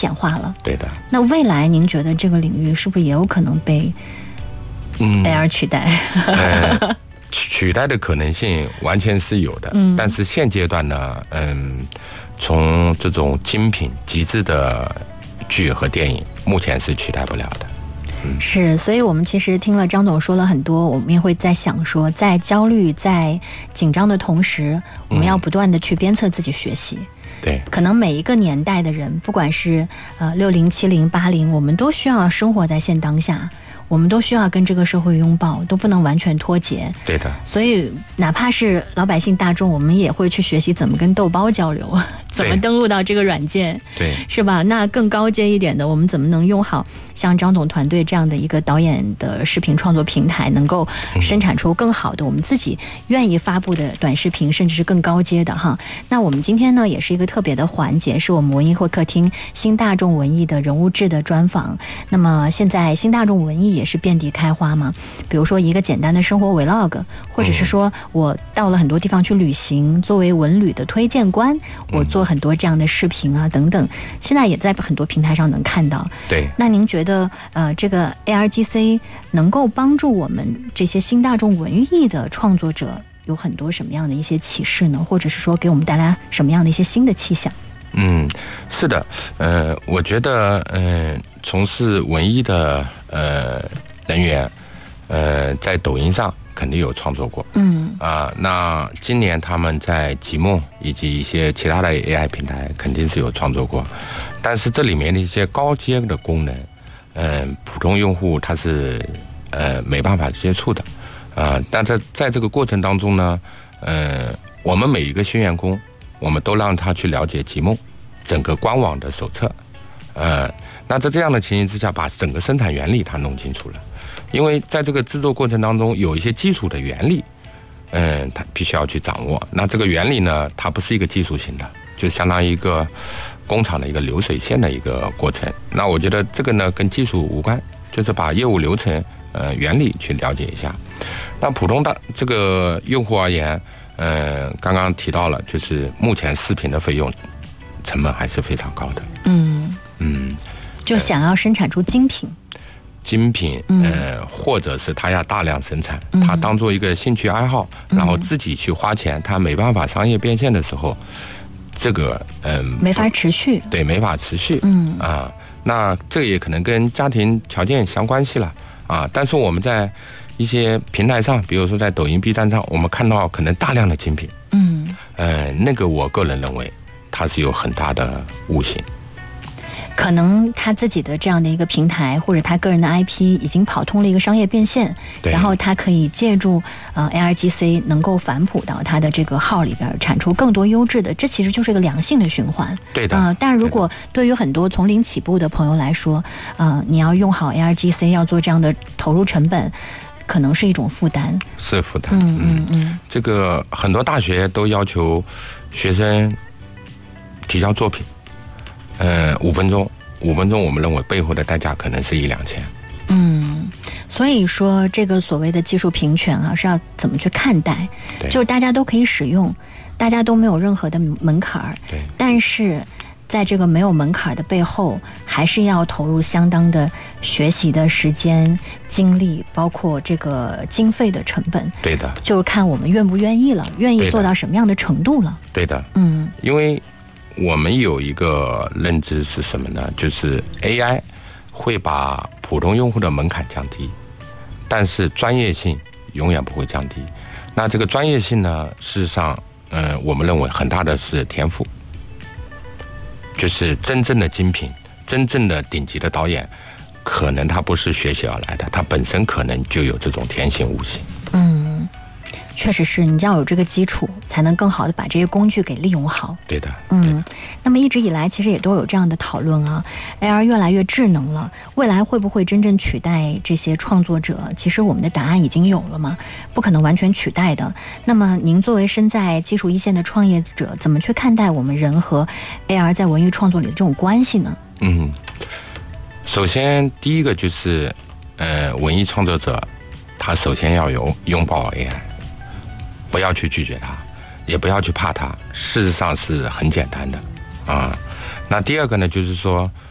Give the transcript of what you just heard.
简化了。 对的。 那未来您觉得这个领域是不是也有可能被AR 取代？ 取代的可能性完全是有的，但是现阶段呢，从这种精品极致的剧和电影，目前是取代不了的。 是，所以我们其实听了张总说了很多，我们也会在想说，在焦虑、在紧张的同时，我们要不断的去鞭策自己学习。 对， 可能每一个年代的人，不管是60、70、80，我们都需要生活在现当下。我们都需要跟这个社会拥抱，都不能完全脱节。 对的。 所以哪怕是老百姓大众，我们也会去学习怎么跟豆包交流，怎么登录到这个软件， 对， 是吧？那更高阶一点的，我们怎么能用好像张总团队这样的一个导演的视频创作平台，能够生产出更好的我们自己愿意发布的短视频，甚至是更高阶的哈。那我们今天呢，也是一个特别的环节，是我们文艺会客厅新大众文艺的人物志的专访。那么现在新大众文艺也是遍地开花嘛，比如说一个简单的生活 vlog， 或者是说我到了很多地方去旅行，作为文旅的推荐官，我做很多这样的视频啊等等，现在也在很多平台上能看到。 对， 那您觉得这个 ARGC 能够帮助我们这些新大众文艺的创作者有很多什么样的一些启示呢？或者是说给我们带来什么样的一些新的气象？ 是的，我觉得从事文艺的人员，在抖音上肯定有创作过，那今年他们在即墨以及一些其他的 AI 平台肯定是有创作过，但是这里面的一些高阶的功能，普通用户他是没办法接触的，但在这个过程当中呢，我们每一个新员工，我们都让他去了解即墨整个官网的手册，那在这样的情形之下，把整个生产原理他弄清楚了，因为在这个制作过程当中有一些基础的原理，他必须要去掌握。那这个原理呢，它不是一个技术型的，就相当于一个工厂的一个流水线的一个过程。那我觉得这个呢跟技术无关，就是把业务流程原理去了解一下。那普通的这个用户而言，刚刚提到了，就是目前视频的费用成本还是非常高的。 就想要生产出精品，或者是他要大量生产，他当做一个兴趣爱好，然后自己去花钱，他没办法商业变现的时候，这个没法持续， 对，没法持续，那这个也可能跟家庭条件相关系了啊。但是我们在一些平台上，比如说在抖音、B 站上，我们看到可能大量的精品，那个我个人认为它是有很大的误性。 可能他自己的这样的一个平台或者他个人的 IP 已经跑通了一个商业变现，然后他可以借助ARGC 能够反哺到他的这个号里边，产出更多优质的，这其实就是一个良性的循环。 对的。 但如果对于很多从零起步的朋友来说，你要用好 ARGC， 要做这样的投入成本，可能是一种负担。 是负担。这个很多大学都要求学生提交作品。5分钟，我们认为背后的代价可能是1、2千。 所以说这个所谓的技术平权啊，是要怎么去看待？就是大家都可以使用，大家都没有任何的门槛， 对。 但是在这个没有门槛的背后，还是要投入相当的学习的时间、精力，包括这个经费的成本。 对的。 就是看我们愿不愿意了，愿意做到什么样的程度了。 对的。因为我们有一个认知是什么呢？就是 AI 会把普通用户的门槛降低，但是专业性永远不会降低。那这个专业性呢，事实上，我们认为很大的是天赋，就是真正的精品、真正的顶级的导演，可能他不是学习而来的，他本身可能就有这种天性悟性。 确实是，你要有这个基础，才能更好的把这些工具给利用好。 对的。 那么一直以来其实也都有这样的讨论啊 ，AR 越来越智能了，未来会不会真正取代这些创作者？其实我们的答案已经有了嘛，不可能完全取代的。那么您作为身在技术一线的创业者，怎么去看待我们人和 AR 在文艺创作里的这种关系呢？ 首先第一个就是，文艺创作者他首先要拥抱 AI。不要去拒绝它，也不要去怕它，事实上是很简单的啊。那第二个呢，就是说